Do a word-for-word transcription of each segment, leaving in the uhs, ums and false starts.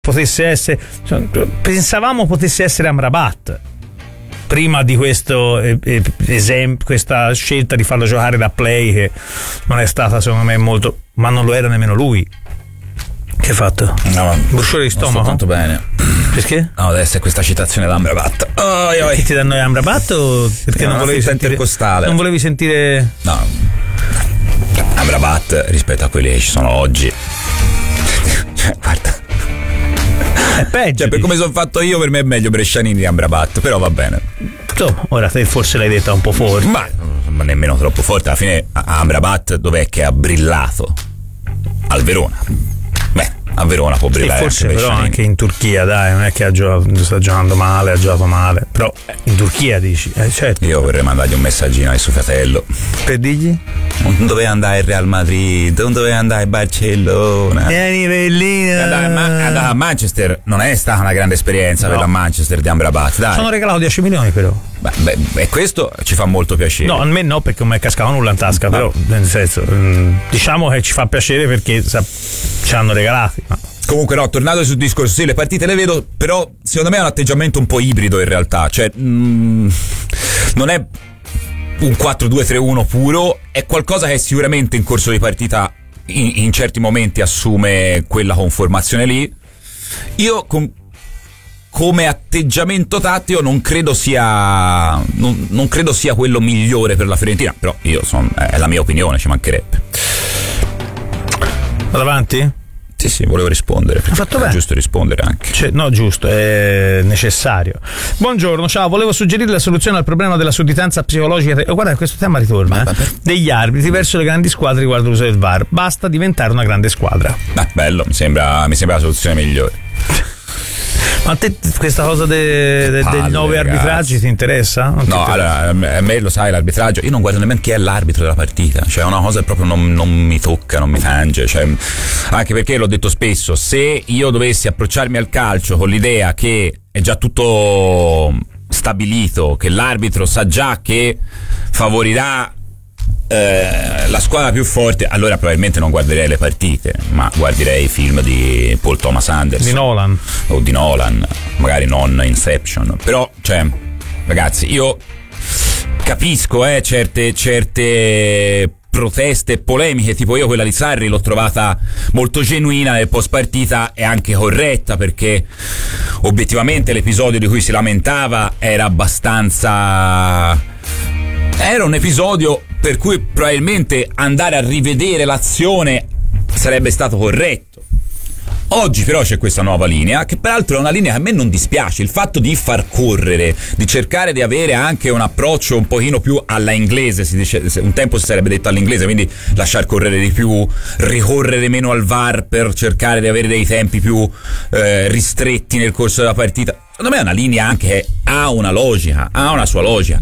potesse essere, pensavamo potesse essere Amrabat prima di questo eh, esempio, questa scelta di farlo giocare da play, che non è stata secondo me molto, ma non lo era nemmeno lui. Che hai fatto? No, brusciore di stomaco? Non sto tanto bene. Perché? No, adesso è questa citazione da Amrabat. Oh, perché ti danno Amrabat o perché non volevi sentire intercostale? Non volevi sentire? No, Amrabat rispetto a quelli che ci sono oggi, cioè, guarda, è peggio. Cioè, per come sono fatto io, per me è meglio Brescianini di Amrabat, però va bene. Insomma, ora te forse l'hai detta un po' forte. Ma, ma nemmeno troppo forte. Alla fine Amrabat dov'è che ha brillato? Al Verona. Beh, a Verona può brillare, sì, forse anche però Brescianini. Anche in Turchia, dai, non è che ha giocato, sta giocando male, ha giocato male, però in Turchia dici, eh, certo. Io vorrei mandargli un messaggino a suo fratello per dirgli non doveva andare il Real Madrid, non doveva andare il Barcellona, vieni Bellina, andare a, Ma- andare a Manchester non è stata una grande esperienza, no, per la Manchester di Amrabat, dai. Sono regalato dieci milioni però. Beh, beh, e questo ci fa molto piacere. No, a me no, perché non mi è cascato nulla in tasca, no. Però nel senso, diciamo che ci fa piacere perché sa, ci hanno regalati, ma... Comunque no, tornando sul discorso, sì, le partite le vedo, però secondo me è un atteggiamento un po' ibrido in realtà, cioè mh, non è un quattro due tre uno puro, è qualcosa che sicuramente in corso di partita in, in certi momenti assume quella conformazione lì. Io com, come atteggiamento tattico non credo sia non, non credo sia quello migliore per la Fiorentina, però io sono, è la mia opinione, ci mancherebbe. Vado avanti? Sì, sì, volevo rispondere. Hai fatto bene. È giusto rispondere anche. Cioè, no, giusto, è necessario. Buongiorno, ciao, volevo suggerire la soluzione al problema della sudditanza psicologica. Oh, guarda, questo tema ritorna. Ma, eh, per... degli arbitri verso le grandi squadre riguardo l'uso del V A R. Basta diventare una grande squadra. Beh, bello, mi sembra, mi sembra la soluzione migliore. Ma a te questa cosa de, de, Palle, dei nuovi ragazzi. arbitraggi ti interessa? Non no, ti interessa? Allora, a me lo sai l'arbitraggio, io non guardo nemmeno chi è l'arbitro della partita, cioè è una cosa che proprio non, non mi tocca, non mi tange, cioè, anche perché l'ho detto spesso, se io dovessi approcciarmi al calcio con l'idea che è già tutto stabilito, che l'arbitro sa già che favorirà Eh, la squadra più forte, allora probabilmente non guarderei le partite, ma guarderei i film di Paul Thomas Anderson, di Nolan o di Nolan, magari non Inception. Però, cioè, ragazzi, io capisco eh, certe certe proteste e polemiche, tipo io quella di Sarri l'ho trovata molto genuina nel post partita e anche corretta, perché obiettivamente l'episodio di cui si lamentava era abbastanza era un episodio per cui probabilmente andare a rivedere l'azione sarebbe stato corretto. Oggi però c'è questa nuova linea, che peraltro è una linea che a me non dispiace, il fatto di far correre, di cercare di avere anche un approccio un pochino più alla inglese, si dice, un tempo si sarebbe detto all'inglese, quindi lasciar correre di più, ricorrere meno al V A R per cercare di avere dei tempi più eh, ristretti nel corso della partita. Secondo me è una linea anche che ha una logica, ha una sua logica.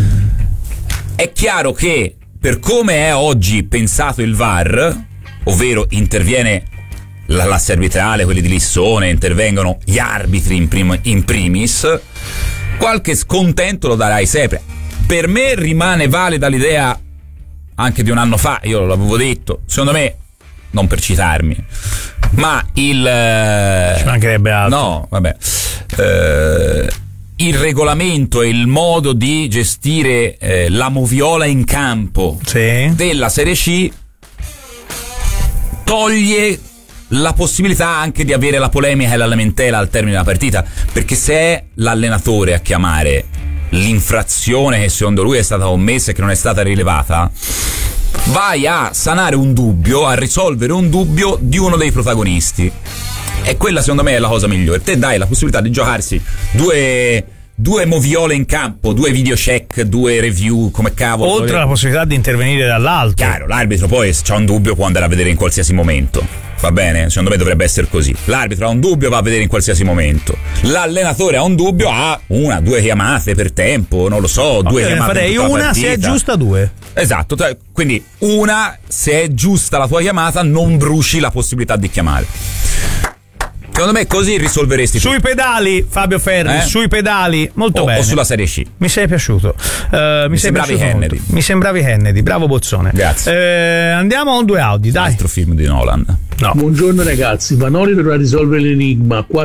È chiaro che per come è oggi pensato il V A R, ovvero interviene la classe arbitrale, quelli di Lissone, intervengono gli arbitri in, prim- in primis, qualche scontento lo darai sempre. Per me rimane valida l'idea anche di un anno fa, io l'avevo detto, secondo me, non per citarmi, ma il... Ci mancherebbe altro. No, vabbè... Eh, il regolamento e il modo di gestire eh, la moviola in campo sì. della Serie C toglie la possibilità anche di avere la polemica e la lamentela al termine della partita, perché se è l'allenatore a chiamare l'infrazione che secondo lui è stata commessa e che non è stata rilevata, vai a sanare un dubbio, a risolvere un dubbio di uno dei protagonisti. E quella secondo me è la cosa migliore. Te dai la possibilità di giocarsi due due moviole in campo, due video check, due review, come cavolo. Oltre alla possibilità di intervenire dall'alto. Chiaro, l'arbitro poi se c'ha un dubbio può andare a vedere in qualsiasi momento. Va bene? Secondo me dovrebbe essere così. L'arbitro ha un dubbio, va a vedere in qualsiasi momento. L'allenatore ha un dubbio, ha una, due chiamate per tempo, non lo so, due okay, chiamate. Farei una se è giusta, due. Esatto, quindi una, se è giusta la tua chiamata, non bruci la possibilità di chiamare. Secondo me così risolveresti sui tutto. Pedali Fabio Ferri, eh? Sui pedali, molto o, bene. O sulla Serie C. Mi sei piaciuto. Uh, mi, mi sei sembravi Kennedy. Molto. Mi sembravi Kennedy, bravo Bozzone. Grazie. Eh, andiamo a un due Audi, dai. Altro film di Nolan. No. Buongiorno ragazzi, Vanoli dovrà risolvere l'enigma.